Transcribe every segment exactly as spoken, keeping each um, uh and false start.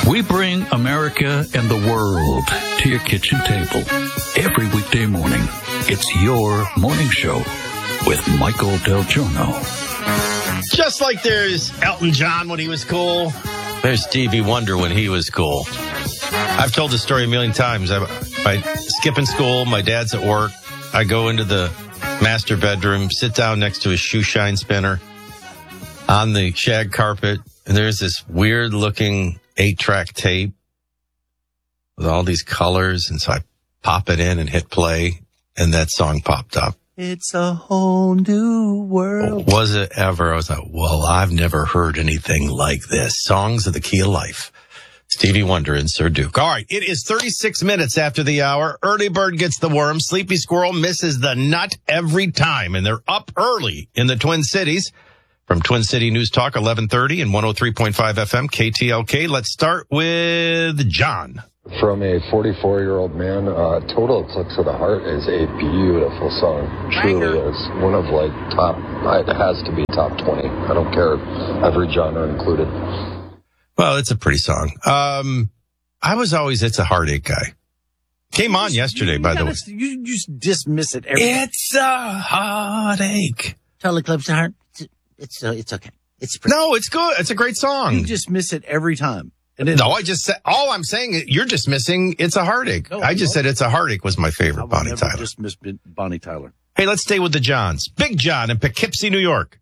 We bring America and the world to your kitchen table every weekday morning. It's your morning show with Michael Del Giorno. Just like there's Elton John when he was cool, there's Stevie Wonder when he was cool. I've told this story a million times. I, I skip in school, my dad's at work. I go into the master bedroom, sit down next to a shoe shine spinner on the shag carpet, and there's this weird looking eight-track tape with all these colors, and so I pop it in and hit play, and that song popped up. It's a whole new world. Was it ever? I was like, well, I've never heard anything like this. Songs of the Key of Life. Stevie Wonder and Sir Duke. All right, it is thirty-six minutes after the hour. Early bird gets the worm. Sleepy squirrel misses the nut every time, and they're up early in the Twin Cities. From Twin City News Talk, eleven thirty and one oh three point five F M, K T L K. Let's start with John. From a forty-four-year-old man, uh, Total Eclipse of the Heart is a beautiful song. Truly is. One of, like, top, it has to be top twenty. I don't care. Every genre included. Well, it's a pretty song. Um, I was always It's a Heartache guy. Came on You- yesterday, you by the way. gotta- You just dismiss it every It's a heartache. Total Eclipse of the Heart. It's, uh, it's okay. It's pretty. No, it's good. It's a great song. You just miss it every time. And then, No, I just said, all I'm saying is you're just missing It's a Heartache. No, I just no. said It's a Heartache was my I favorite would Bonnie never Tyler. just miss Bonnie Tyler. Hey, let's stay with the Johns. Big John in Poughkeepsie, New York.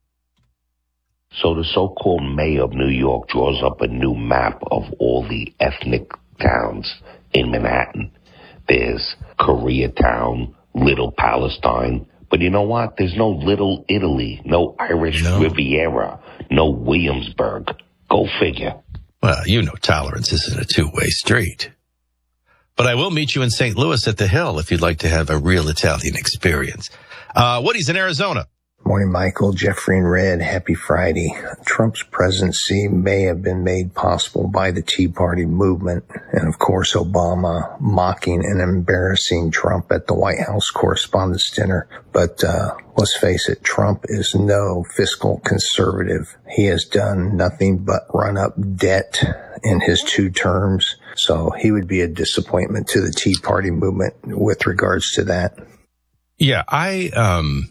So the so-called mayor of New York draws up a new map of all the ethnic towns in Manhattan. There's Koreatown, Little Palestine. But you know what? There's no Little Italy, no Irish No. Riviera, no Williamsburg. Go figure. Well, you know tolerance isn't a two-way street. But I will meet you in Saint Louis at the Hill if you'd like to have a real Italian experience. Uh, Woody's in Arizona. Morning, Michael, Jeffrey and Red. Happy Friday. Trump's presidency may have been made possible by the Tea Party movement and, of course, Obama mocking and embarrassing Trump at the White House Correspondents' Dinner. But uh let's face it, Trump is no fiscal conservative. He has done nothing but run up debt in his two terms. So he would be a disappointment to the Tea Party movement with regards to that. Yeah, I um,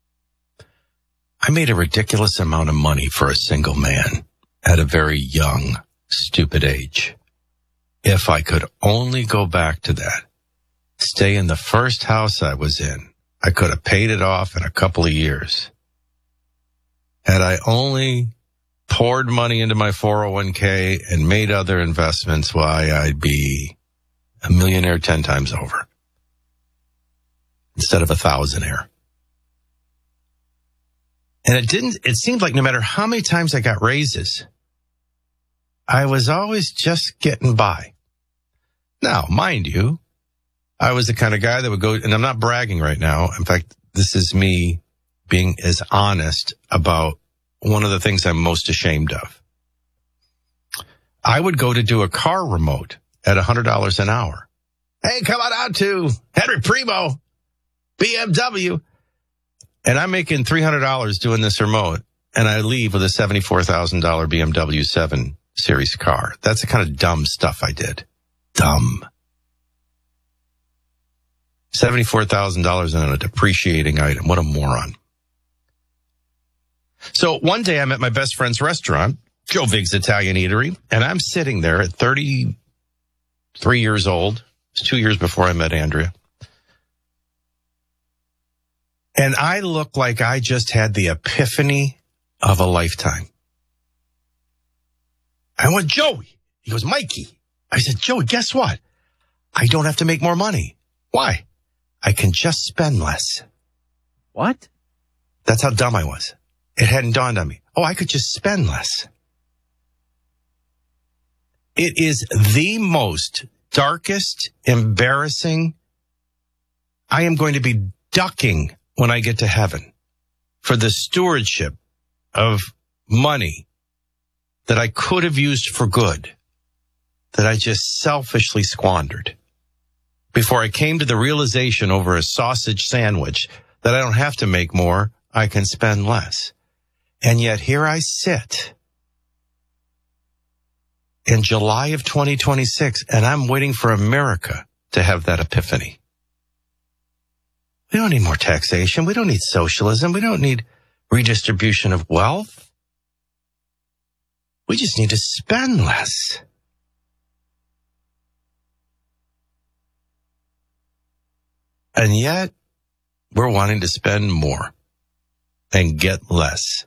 I made a ridiculous amount of money for a single man at a very young, stupid age. If I could only go back to that, stay in the first house I was in, I could have paid it off in a couple of years. Had I only poured money into my four oh one k and made other investments, why, I'd be a millionaire ten times over instead of a thousandaire. And it didn't, it seemed like no matter how many times I got raises, I was always just getting by. Now, mind you, I was the kind of guy that would go, and I'm not bragging right now. In fact, this is me being as honest about one of the things I'm most ashamed of. I would go to do a car remote at one hundred dollars an hour. Hey, come on out to Henry Primo, B M W. And I'm making three hundred dollars doing this remote, and I leave with a seventy-four thousand dollars B M W seven Series car. That's the kind of dumb stuff I did. Dumb. seventy-four thousand dollars on a depreciating item. What a moron. So one day I'm at my best friend's restaurant, Joe Vig's Italian Eatery, and I'm sitting there at thirty-three years old. It was two years before I met Andrea. And I look like I just had the epiphany of a lifetime. I went, Joey. He goes, Mikey. I said, Joey, guess what? I don't have to make more money. Why? I can just spend less. What? That's how dumb I was. It hadn't dawned on me. Oh, I could just spend less. It is the most darkest, embarrassing. I am going to be ducking when I get to heaven for the stewardship of money that I could have used for good, that I just selfishly squandered before I came to the realization over a sausage sandwich that I don't have to make more, I can spend less. And yet here I sit in July of twenty twenty-six, and I'm waiting for America to have that epiphany. We don't need more taxation. We don't need socialism. We don't need redistribution of wealth. We just need to spend less. And yet, we're wanting to spend more and get less.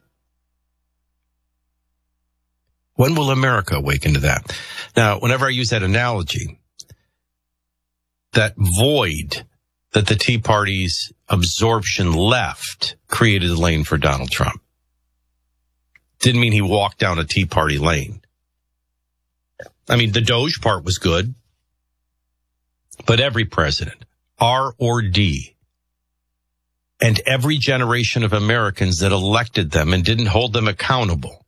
When will America awaken to that? Now, whenever I use that analogy, that void that the Tea Party's absorption left created a lane for Donald Trump. Didn't mean he walked down a Tea Party lane. I mean, the Doge part was good, but every president, R or D, and every generation of Americans that elected them and didn't hold them accountable,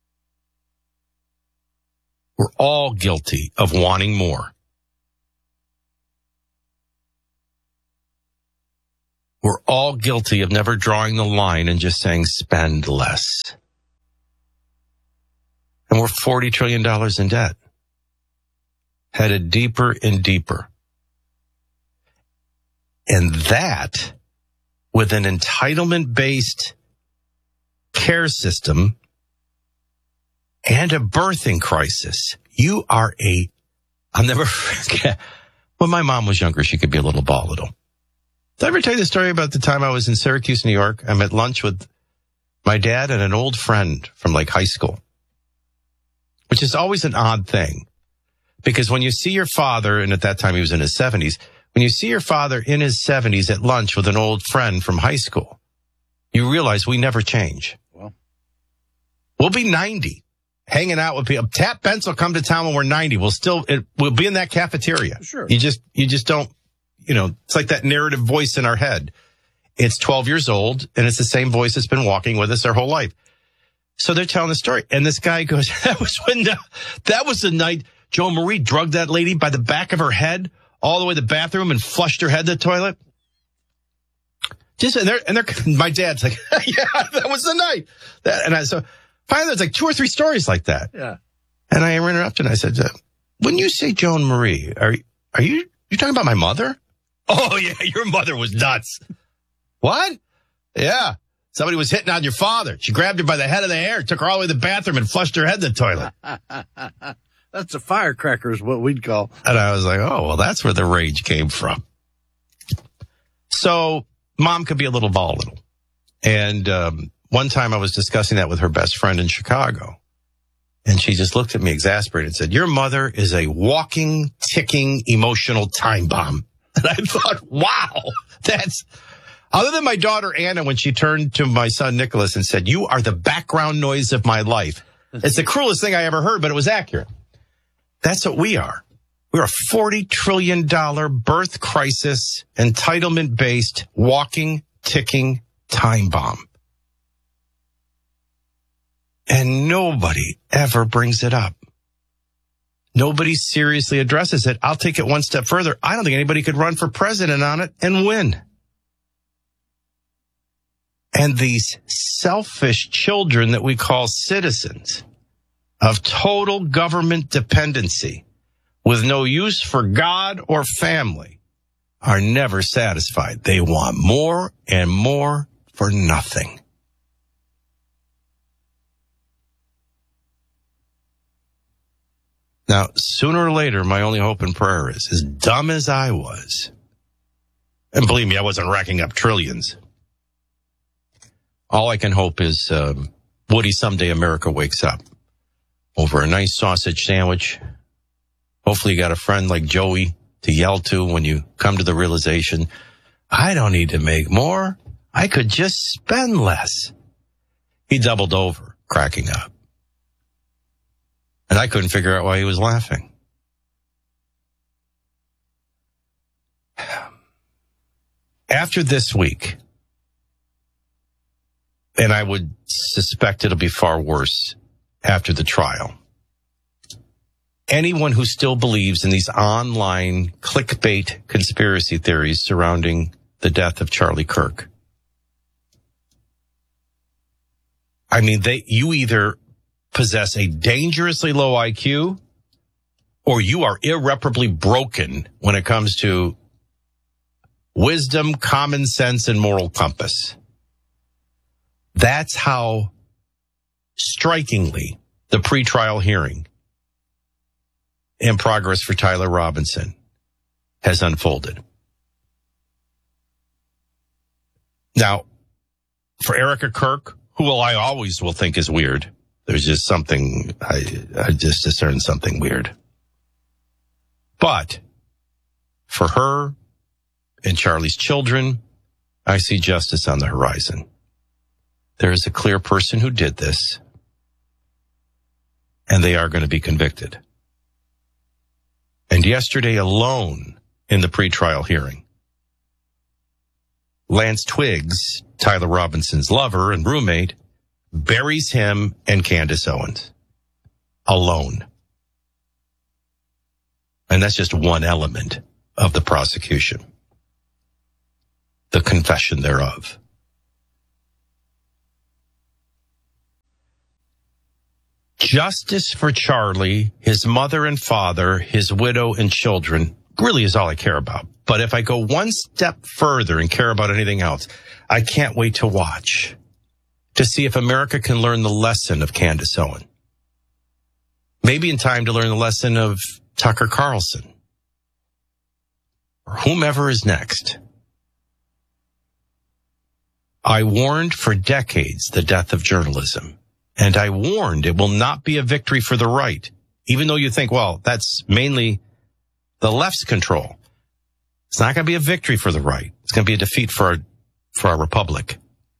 we're all guilty of wanting more. We're all guilty of never drawing the line and just saying spend less. And we're forty trillion dollars in debt, headed deeper and deeper. And that, with an entitlement-based care system and a birthing crisis, you are a, I'll never forget, when my mom was younger, she could be a little volatile. Did I ever tell you the story about the time I was in Syracuse, New York? I'm at lunch with my dad and an old friend from like high school, which is always an odd thing. Because when you see your father, and at that time he was in his seventies, when you see your father in his seventies at lunch with an old friend from high school, you realize we never change. Well, we'll be ninety. Hanging out with people. Tap Bents will come to town when we're ninety. We'll still, it, we'll be in that cafeteria. Sure. You just, you just don't, you know, it's like that narrative voice in our head. It's twelve years old and it's the same voice that's been walking with us our whole life. So they're telling the story. And this guy goes, that was when, the, that was the night Joe Marie drugged that lady by the back of her head all the way to the bathroom and flushed her head in the toilet. Just, and they're, and they're, my dad's like, yeah, that was the night. That, and I, so, finally, there's like two or three stories like that. Yeah. And I interrupted and I said, when you say Joan Marie, are, are you, you talking about my mother? Oh, yeah, your mother was nuts. What? Yeah. Somebody was hitting on your father. She grabbed her by the head of the hair, took her all the way to the bathroom and flushed her head in the toilet. That's a firecracker is what we'd call. And I was like, oh, well, that's where the rage came from. So mom could be a little volatile. And, um, one time I was discussing that with her best friend in Chicago, and she just looked at me exasperated and said, your mother is a walking, ticking, emotional time bomb. And I thought, wow, that's, other than my daughter Anna, when she turned to my son Nicholas and said, you are the background noise of my life. It's the cruelest thing I ever heard, but it was accurate. That's what we are. We're a forty trillion dollars birth crisis, entitlement-based, walking, ticking time bomb. And nobody ever brings it up. Nobody seriously addresses it. I'll take it one step further. I don't think anybody could run for president on it and win. And these selfish children that we call citizens of total government dependency with no use for God or family are never satisfied. They want more and more for nothing. Now, sooner or later, my only hope and prayer is, as dumb as I was, and believe me, I wasn't racking up trillions. All I can hope is, um, Woody, someday America wakes up over a nice sausage sandwich. Hopefully you got a friend like Joey to yell to when you come to the realization, I don't need to make more. I could just spend less. He doubled over, cracking up. And I couldn't figure out why he was laughing. After this week, and I would suspect it'll be far worse after the trial, anyone who still believes in these online clickbait conspiracy theories surrounding the death of Charlie Kirk, I mean, they you either possess a dangerously low I Q or you are irreparably broken when it comes to wisdom, common sense, and moral compass. That's how strikingly the pretrial hearing in progress for Tyler Robinson has unfolded. Now, for Erica Kirk, who I always will think is weird, there's just something, I, I just discern something weird. But for her and Charlie's children, I see justice on the horizon. There is a clear person who did this, and they are going to be convicted. And yesterday alone in the pretrial hearing, Lance Twiggs, Tyler Robinson's lover and roommate, buries him and Candace Owens alone. And that's just one element of the prosecution, the confession thereof. Justice for Charlie, his mother and father, his widow and children really is all I care about. But if I go one step further and care about anything else, I can't wait to watch, to see if America can learn the lesson of Candace Owens. Maybe in time to learn the lesson of Tucker Carlson, or whomever is next. I warned for decades the death of journalism, and I warned it will not be a victory for the right, even though you think, well, that's mainly the left's control. It's not going to be a victory for the right. It's going to be a defeat for our, for our republic.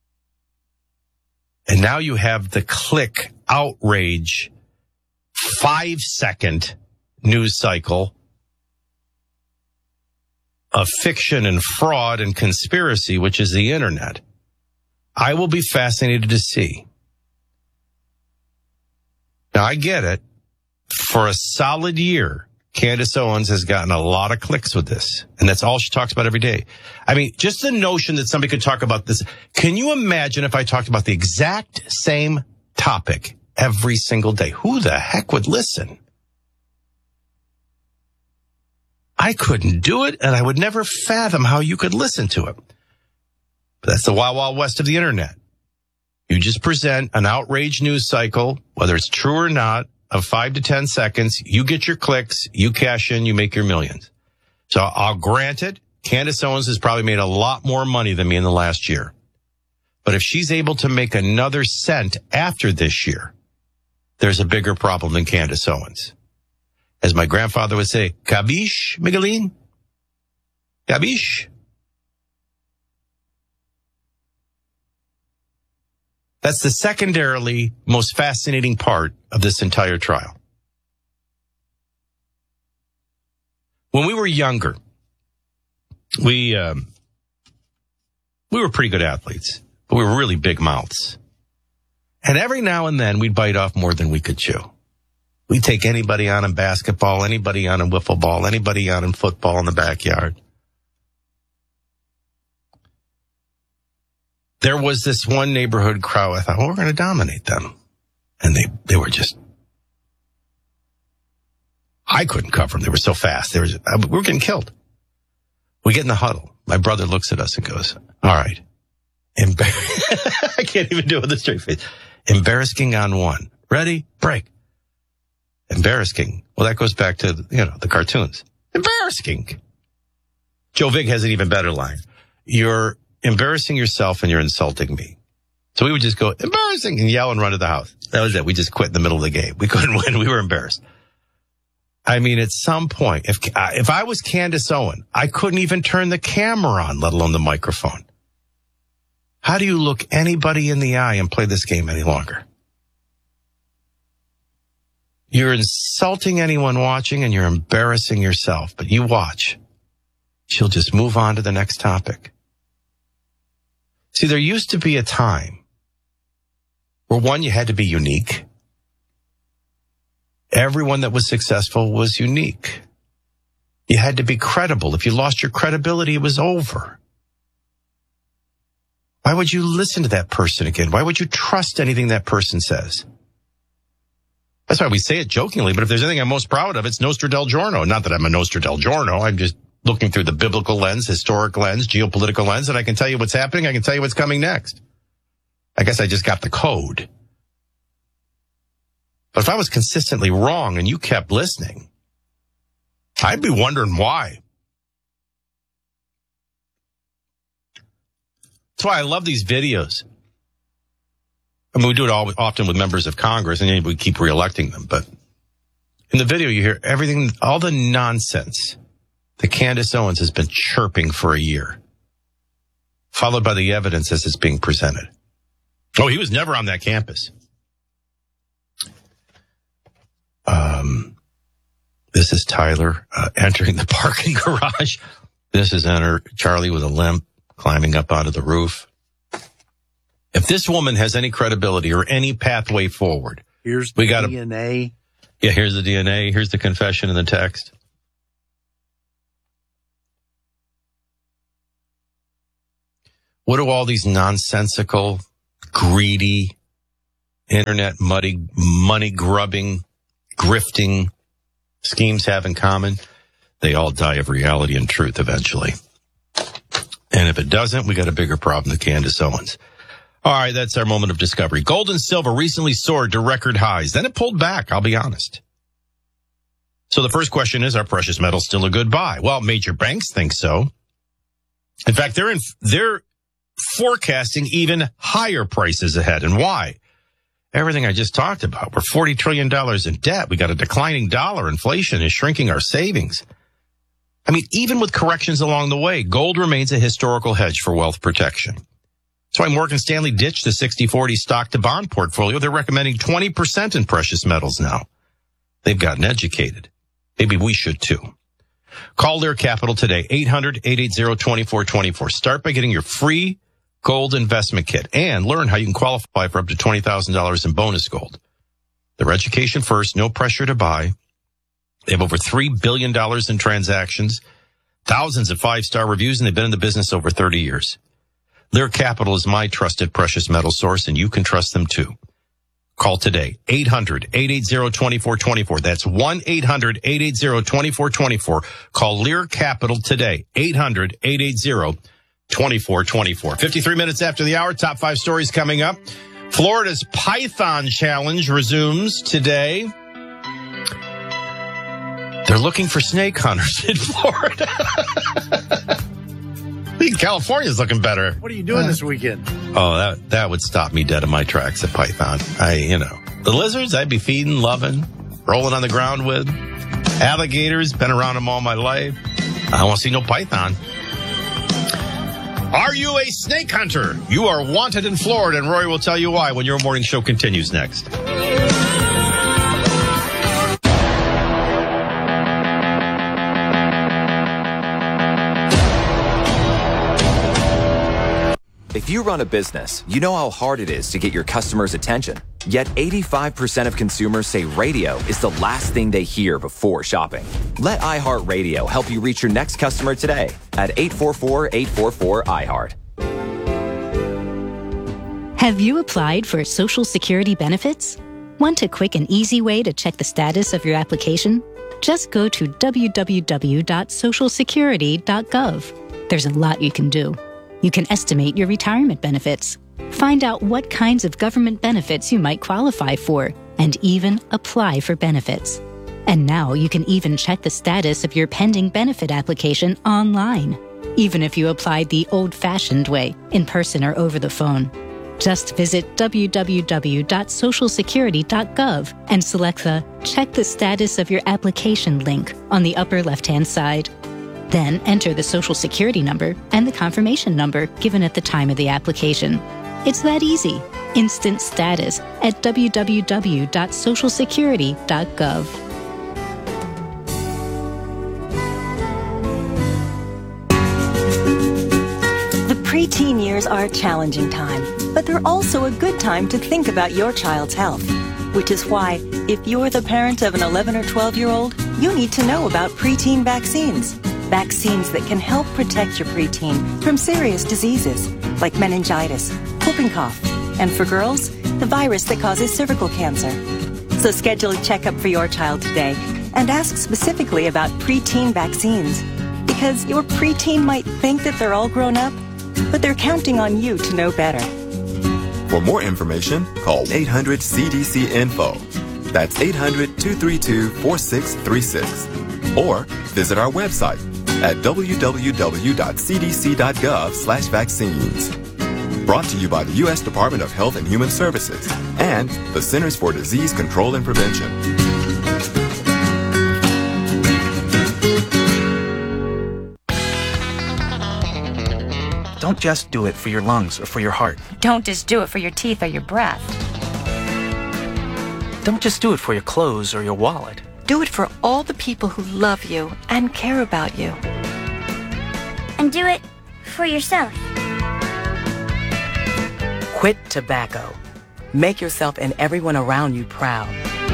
And now you have the click outrage five second news cycle of fiction and fraud and conspiracy, which is the internet. I will be fascinated to see. Now, I get it. For a solid year, Candace Owens has gotten a lot of clicks with this, and that's all she talks about every day. I mean, just the notion that somebody could talk about this. Can you imagine if I talked about the exact same topic every single day? Who the heck would listen? I couldn't do it, and I would never fathom how you could listen to it. But that's the wild, wild west of the internet. You just present an outrage news cycle, whether it's true or not, of five to ten seconds. You get your clicks, you cash in, you make your millions. So I'll grant it, Candace Owens has probably made a lot more money than me in the last year. But if she's able to make another cent after this year, there's a bigger problem than Candace Owens. As my grandfather would say, Kabish, Miguelin? Kabish? That's the secondarily most fascinating part of this entire trial. When we were younger, we um, we were pretty good athletes, but we were really big mouths. And every now and then, we'd bite off more than we could chew. We'd take anybody on in basketball, anybody on in wiffle ball, anybody on in football in the backyard. There was this one neighborhood crowd. I thought, well, we're going to dominate them. And they, they were just, I couldn't cover them. They were so fast. They were just, we were getting killed. We get in the huddle. My brother looks at us and goes, all right. Embar- I can't even do it with a straight face. Embarrassing on one. Ready? Break. Embarrassing. Well, that goes back to, you know, the cartoons. Embarrassing. Joe Vig has an even better line. You're embarrassing yourself and you're insulting me. So we would just go, embarrassing, and yell and run to the house. That was it. We just quit in the middle of the game. We couldn't win. We were embarrassed. I mean, at some point, if if I was Candace Owens, I couldn't even turn the camera on, let alone the microphone. How do you look anybody in the eye and play this game any longer? You're insulting anyone watching and you're embarrassing yourself, but you watch. She'll just move on to the next topic. See, there used to be a time where, one, you had to be unique. Everyone that was successful was unique. You had to be credible. If you lost your credibility, it was over. Why would you listen to that person again? Why would you trust anything that person says? That's why we say it jokingly, but if there's anything I'm most proud of, it's Nostra del Giorno. Not that I'm a Nostra del Giorno. I'm just looking through the biblical lens, historic lens, geopolitical lens, and I can tell you what's happening. I can tell you what's coming next. I guess I just got the code. But if I was consistently wrong and you kept listening, I'd be wondering why. That's why I love these videos. I mean, we do it all often with members of Congress, and we keep reelecting them. But in the video, you hear everything, all the nonsense that Candace Owens has been chirping for a year, followed by the evidence as it's being presented. Oh, he was never on that campus. Um, this is Tyler uh, entering the parking garage. This is enter Charlie with a limp climbing up onto the roof. If this woman has any credibility or any pathway forward, here's the we gotta, D N A. Yeah, here's the D N A. Here's the confession in the text. What do all these nonsensical, greedy, internet muddy, money grubbing, grifting schemes have in common? They all die of reality and truth eventually. And if it doesn't, we got a bigger problem than Candace Owens. All right, that's our moment of discovery. Gold and silver recently soared to record highs. Then it pulled back, I'll be honest. So the first question is, are precious metals still a good buy? Well, major banks think so. In fact, they're in, they're forecasting even higher prices ahead. And why? Everything I just talked about. We're forty trillion dollars in debt. We got a declining dollar. Inflation is shrinking our savings. I mean, even with corrections along the way, gold remains a historical hedge for wealth protection. That's why Morgan Stanley ditched the sixty forty stock to bond portfolio. They're recommending twenty percent in precious metals now. They've gotten educated. Maybe we should too. Call Lear Capital today, eight hundred, eight eight zero, two four two four. Start by getting your free gold investment kit and learn how you can qualify for up to twenty thousand dollars in bonus gold. Their education first, no pressure to buy. They have over three billion dollars in transactions, thousands of five-star reviews, and they've been in the business over thirty years. Lear Capital is my trusted precious metal source, and you can trust them too. Call today, eight hundred, eight eight zero, two four two four. That's one eight hundred, eight eight zero, two four two four. Call Lear Capital today, eight hundred, eight eight zero, two four two four. fifty-three minutes after the hour, top five stories coming up. Florida's Python Challenge resumes today. They're looking for snake hunters in Florida. I think California's looking better. What are you doing uh, this weekend? Oh, that that would stop me dead in my tracks at Python. I, you know, the lizards I'd be feeding, loving, rolling on the ground with. Alligators, been around them all my life. I don't want to see no Python. Are you a snake hunter? You are wanted in Florida, and Roy will tell you why when your morning show continues next. If you run a business, you know how hard it is to get your customers' attention. Yet eighty-five percent of consumers say radio is the last thing they hear before shopping. Let iHeartRadio help you reach your next customer today at eight four four, eight four four, I heart. Have you applied for Social Security benefits? Want a quick and easy way to check the status of your application? Just go to w w w dot social security dot gov. There's a lot you can do. You can estimate your retirement benefits, find out what kinds of government benefits you might qualify for, and even apply for benefits. And now you can even check the status of your pending benefit application online, even if you applied the old-fashioned way, in person or over the phone. Just visit w w w dot social security dot gov and select the Check the Status of Your Application link on the upper left-hand side. Then enter the Social Security number and the confirmation number given at the time of the application. It's that easy. Instant status at w w w dot social security dot gov. The preteen years are a challenging time, but they're also a good time to think about your child's health. Which is why, if you're the parent of an eleven or twelve-year-old, you need to know about preteen vaccines. Vaccines that can help protect your preteen from serious diseases like meningitis, whooping cough, and for girls, the virus that causes cervical cancer. So schedule a checkup for your child today and ask specifically about preteen vaccines. Because your preteen might think that they're all grown up, but they're counting on you to know better. For more information, call eight hundred C D C info. That's eight hundred, two three two, four six three six. Or visit our website at w w w dot c d c dot gov slash vaccines. Brought to you by the U S Department of Health and Human Services and the Centers for Disease Control and Prevention. Don't just do it for your lungs or for your heart. Don't just do it for your teeth or your breath. Don't just do it for your clothes or your wallet. Do it for all the people who love you and care about you. And do it for yourself. Quit tobacco. Make yourself and everyone around you proud.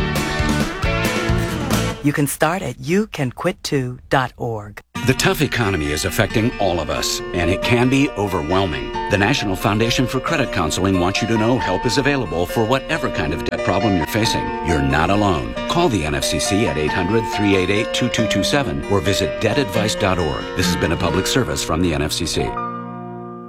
You can start at you can quit too dot org. The tough economy is affecting all of us, and it can be overwhelming. The National Foundation for Credit Counseling wants you to know help is available for whatever kind of debt problem you're facing. You're not alone. Call the N F C C at eight hundred, three eight eight, two two two seven or visit debt advice dot org. This has been a public service from the N F C C.